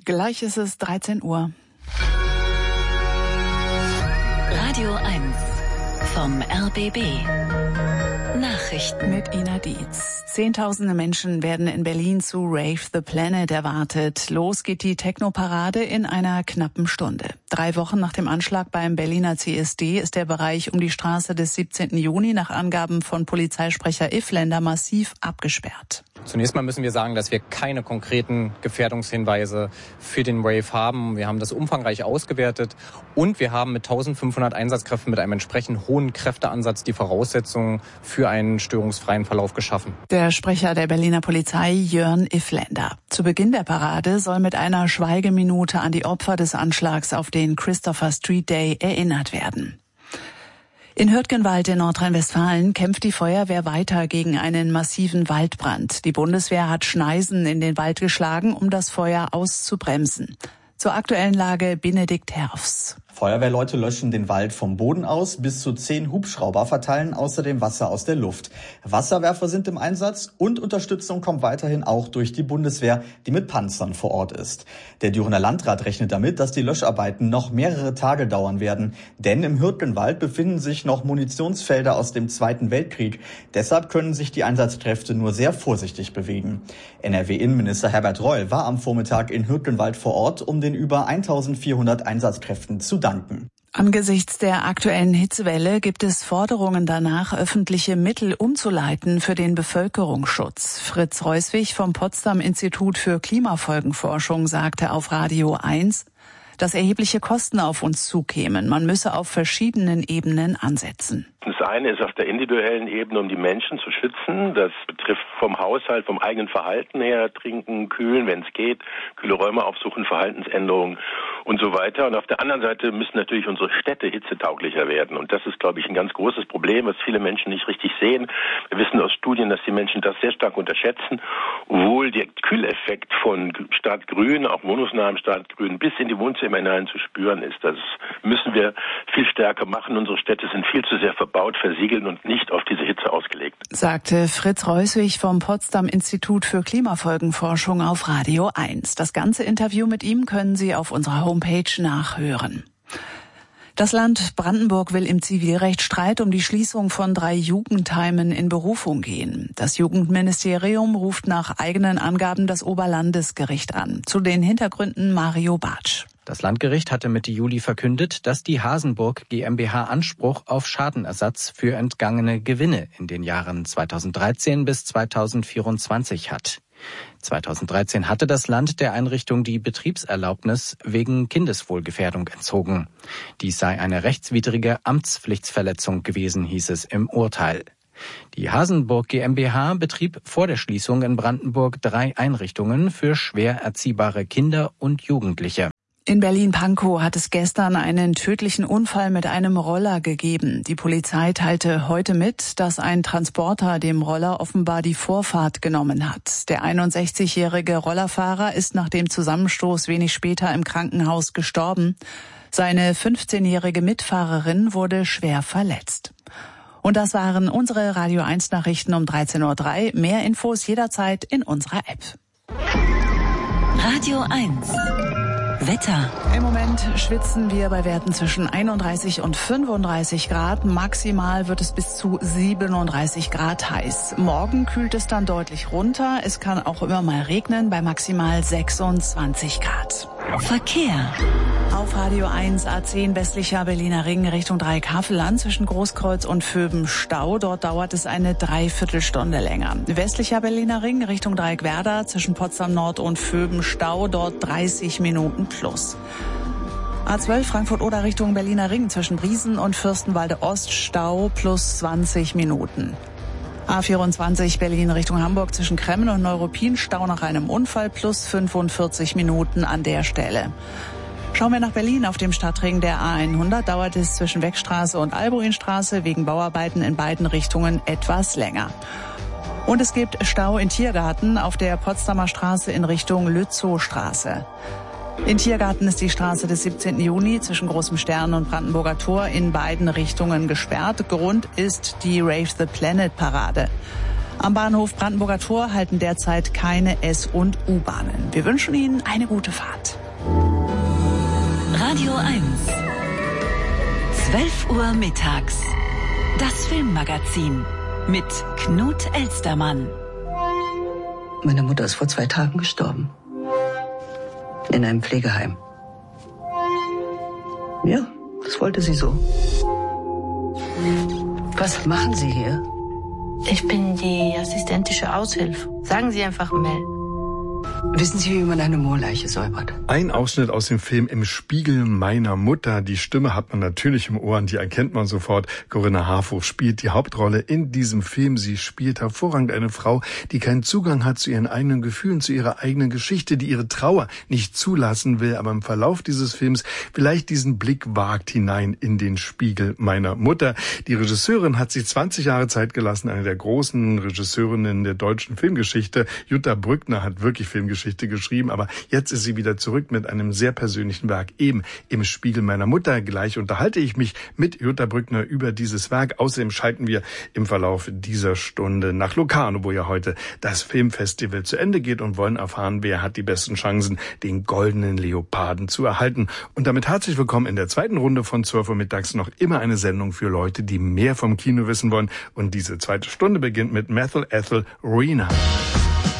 Gleich ist es 13 Uhr. Radio 1 vom RBB. Nachrichten mit Ina Dietz. Zehntausende Menschen werden in Berlin zu Rave the Planet erwartet. Los geht die Techno-Parade in einer knappen Stunde. 3 Wochen nach dem Anschlag beim Berliner CSD ist der Bereich um die Straße des 17. Juni nach Angaben von Polizeisprecher Iffländer massiv abgesperrt. Zunächst mal müssen wir sagen, dass wir keine konkreten Gefährdungshinweise für den Rave haben. Wir haben das umfangreich ausgewertet und wir haben mit 1500 Einsatzkräften mit einem entsprechend hohen Kräfteansatz die Voraussetzungen für einen störungsfreien Verlauf geschaffen. Der Sprecher der Berliner Polizei, Jörn Iffländer. Zu Beginn der Parade soll mit einer Schweigeminute an die Opfer des Anschlags auf den Christopher Street Day erinnert werden. In Hürtgenwald in Nordrhein-Westfalen kämpft die Feuerwehr weiter gegen einen massiven Waldbrand. Die Bundeswehr hat Schneisen in den Wald geschlagen, um das Feuer auszubremsen. Zur aktuellen Lage Benedikt Herfs. Feuerwehrleute löschen den Wald vom Boden aus, bis zu 10 Hubschrauber verteilen außerdem Wasser aus der Luft. Wasserwerfer sind im Einsatz und Unterstützung kommt weiterhin auch durch die Bundeswehr, die mit Panzern vor Ort ist. Der Dürener Landrat rechnet damit, dass die Löscharbeiten noch mehrere Tage dauern werden. Denn im Hürtgenwald befinden sich noch Munitionsfelder aus dem Zweiten Weltkrieg. Deshalb können sich die Einsatzkräfte nur sehr vorsichtig bewegen. NRW-Innenminister Herbert Reul war am Vormittag in Hürtgenwald vor Ort, um den über 1400 Einsatzkräften zu danken. Angesichts der aktuellen Hitzewelle gibt es Forderungen danach, öffentliche Mittel umzuleiten für den Bevölkerungsschutz. Fritz Reuswig vom Potsdam Institut für Klimafolgenforschung sagte auf Radio 1, dass erhebliche Kosten auf uns zukämen. Man müsse auf verschiedenen Ebenen ansetzen. Das eine ist auf der individuellen Ebene, um die Menschen zu schützen. Das betrifft vom Haushalt, vom eigenen Verhalten her, trinken, kühlen, wenn es geht, kühle Räume aufsuchen, Verhaltensänderungen und so weiter. Und auf der anderen Seite müssen natürlich unsere Städte hitzetauglicher werden. Und das ist, glaube ich, ein ganz großes Problem, was viele Menschen nicht richtig sehen. Wir wissen aus Studien, dass die Menschen das sehr stark unterschätzen. Obwohl der Kühleffekt von Stadtgrün, auch wohnungsnahem Stadtgrün, bis in die Wohnzimmer hinein zu spüren ist. Das müssen wir viel stärker machen. Unsere Städte sind viel zu sehr verbaut, versiegelt und nicht auf diese Hitze ausgelegt. Sagte Fritz Reuswig vom Potsdam Institut für Klimafolgenforschung auf Radio 1. Das ganze Interview mit ihm können Sie auf unserer Homepage nachhören. Das Land Brandenburg will im Zivilrechtsstreit um die Schließung von 3 Jugendheimen in Berufung gehen. Das Jugendministerium ruft nach eigenen Angaben das Oberlandesgericht an. Zu den Hintergründen Mario Bartsch. Das Landgericht hatte Mitte Juli verkündet, dass die Hasenburg GmbH Anspruch auf Schadenersatz für entgangene Gewinne in den Jahren 2013 bis 2024 hat. 2013 hatte das Land der Einrichtung die Betriebserlaubnis wegen Kindeswohlgefährdung entzogen. Dies sei eine rechtswidrige Amtspflichtsverletzung gewesen, hieß es im Urteil. Die Hasenburg GmbH betrieb vor der Schließung in Brandenburg 3 Einrichtungen für schwer erziehbare Kinder und Jugendliche. In Berlin-Pankow hat es gestern einen tödlichen Unfall mit einem Roller gegeben. Die Polizei teilte heute mit, dass ein Transporter dem Roller offenbar die Vorfahrt genommen hat. Der 61-jährige Rollerfahrer ist nach dem Zusammenstoß wenig später im Krankenhaus gestorben. Seine 15-jährige Mitfahrerin wurde schwer verletzt. Und das waren unsere Radio 1 Nachrichten um 13:03 Uhr. Mehr Infos jederzeit in unserer App. Radio 1 Wetter. Im Moment schwitzen wir bei Werten zwischen 31 und 35 Grad. Maximal wird es bis zu 37 Grad heiß. Morgen kühlt es dann deutlich runter. Es kann auch immer mal regnen bei maximal 26 Grad. Verkehr. Auf Radio 1 A10 westlicher Berliner Ring Richtung Dreieckhavelland zwischen Großkreuz und Vöben Stau. Dort dauert es eine Dreiviertelstunde länger. Westlicher Berliner Ring Richtung Dreieckwerder zwischen Potsdam Nord und Vöben Stau. Dort 30 Minuten plus. A12 Frankfurt-Oder Richtung Berliner Ring zwischen Briesen und Fürstenwalde Ost Stau plus 20 Minuten. A24 Berlin Richtung Hamburg zwischen Kremmen und Neuruppin Stau nach einem Unfall plus 45 Minuten an der Stelle. Schauen wir nach Berlin. Auf dem Stadtring der A100 dauert es zwischen Weckstraße und Albuinstraße wegen Bauarbeiten in beiden Richtungen etwas länger. Und es gibt Stau in Tiergarten auf der Potsdamer Straße in Richtung Lützowstraße. In Tiergarten ist die Straße des 17. Juni zwischen Großem Stern und Brandenburger Tor in beiden Richtungen gesperrt. Grund ist die Rave the Planet Parade. Am Bahnhof Brandenburger Tor halten derzeit keine S- und U-Bahnen. Wir wünschen Ihnen eine gute Fahrt. Radio 1. 12 Uhr mittags. Das Filmmagazin mit Knut Elstermann. Meine Mutter ist vor 2 Tagen gestorben. In einem Pflegeheim. Ja, das wollte sie so. Was machen Sie hier? Ich bin die assistentische Aushilfe. Sagen Sie einfach Mel. Wissen Sie, wie man eine Moorleiche säubert? Ein Ausschnitt aus dem Film Im Spiegel meiner Mutter. Die Stimme hat man natürlich im Ohr und die erkennt man sofort. Corinna Harfouch spielt die Hauptrolle in diesem Film. Sie spielt hervorragend eine Frau, die keinen Zugang hat zu ihren eigenen Gefühlen, zu ihrer eigenen Geschichte, die ihre Trauer nicht zulassen will, aber im Verlauf dieses Films vielleicht diesen Blick wagt hinein in den Spiegel meiner Mutter. Die Regisseurin hat sich 20 Jahre Zeit gelassen, eine der großen Regisseurinnen der deutschen Filmgeschichte. Jutta Brückner hat wirklich Filmgeschichte geschrieben, aber jetzt ist sie wieder zurück mit einem sehr persönlichen Werk, eben Im Spiegel meiner Mutter. Gleich unterhalte ich mich mit Jutta Brückner über dieses Werk. Außerdem schalten wir im Verlauf dieser Stunde nach Locarno, wo ja heute das Filmfestival zu Ende geht, und wollen erfahren, wer hat die besten Chancen, den goldenen Leoparden zu erhalten. Und damit herzlich willkommen in der zweiten Runde von 12 Uhr mittags, noch immer eine Sendung für Leute, die mehr vom Kino wissen wollen. Und diese zweite Stunde beginnt mit Methel Ethel Rena.